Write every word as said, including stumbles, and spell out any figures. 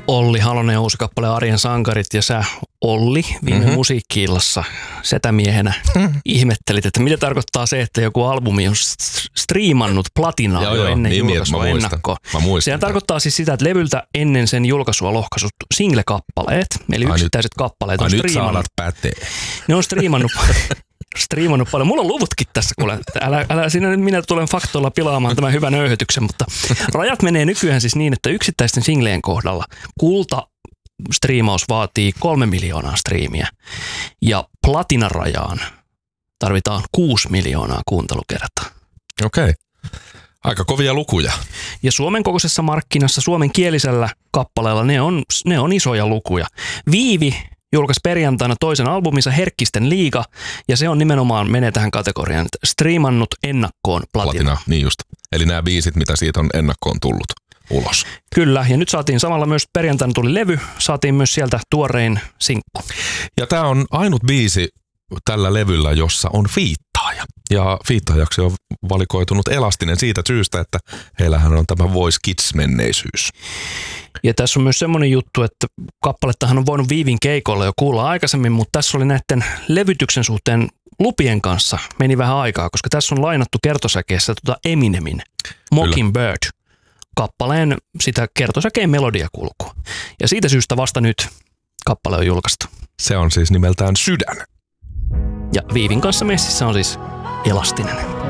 Olli Halonen uusi kappale Arjen sankarit ja sä Olli viime mm-hmm. musiikki-illassa setämiehenä mm-hmm. ihmettelit, että mitä tarkoittaa se, että joku albumi on striimannut platinaa joo, jo joo, ennen niin julkaisua ennakkoa. Sehän tarkoittaa siis sitä, että levyltä ennen sen julkaisua lohkaisut single-kappaleet, eli ai yksittäiset nyt, kappaleet on striimannut. Ne on striimannut striimannut paljon. Mulla on luvutkin tässä, kuule. Älä, älä siinä nyt minä tulen faktoilla pilaamaan tämän hyvän öyhötyksen, mutta rajat menee nykyään siis niin, että yksittäisten singleen kohdalla kulta striimaus vaatii kolme miljoonaa striimiä ja platinarajaan tarvitaan kuusi miljoonaa kuuntelukertaa. Okei. Aika kovia lukuja. Ja Suomen kokoisessa markkinassa suomenkielisellä kappaleella ne on, ne on isoja lukuja. Viivi julkaisi perjantaina toisen albuminsa Herkkisten liiga, ja se on nimenomaan, menee tähän kategoriaan, että striimannut ennakkoon platina. Platina, niin just. Eli nämä biisit, mitä siitä on ennakkoon tullut ulos. Kyllä, ja nyt saatiin samalla myös perjantaina tuli levy, saatiin myös sieltä tuorein sinkku. Ja tämä on ainut biisi tällä levyllä, jossa on fiittaaja. Ja fiittaajaksi on valikoitunut Elastinen siitä syystä, että heillähän on tämä Voice Kids-menneisyys. Ja tässä on myös semmoinen juttu, että kappalettahan on voinut Viivin keikolla jo kuulla aikaisemmin, mutta tässä oli näiden levytyksen suhteen lupien kanssa meni vähän aikaa, koska tässä on lainattu kertosäkeessä tuota Eminemin Mockingbird kappaleen sitä kertosäkeen melodiakulkua. Ja siitä syystä vasta nyt kappale on julkaistu. Se on siis nimeltään Sydän. Ja Viivin kanssa messissä on siis Elastinen.